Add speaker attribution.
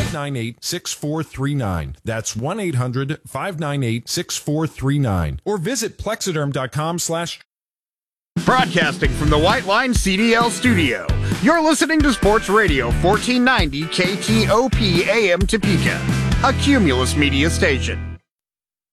Speaker 1: 1-800-598-6439. That's 1-800-598-6439. Or visit plexiderm.com/.
Speaker 2: Broadcasting from the White Line CDL studio, you're listening to Sports Radio 1490 KTOP AM Topeka, a Cumulus Media station.